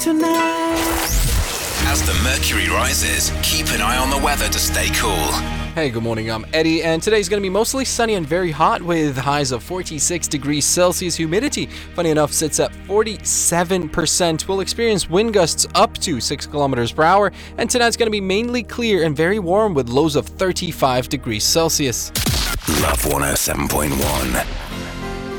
tonight. As the mercury rises, keep an eye on the weather to stay cool. Hey, good morning, I'm Eddie, and today's going to be mostly sunny and very hot with highs of 46 degrees Celsius. Humidity, funny enough, sits at 47%. We'll experience wind gusts up to 6 kilometers per hour, and tonight's going to be mainly clear and very warm with lows of 35 degrees Celsius. Love 107.1.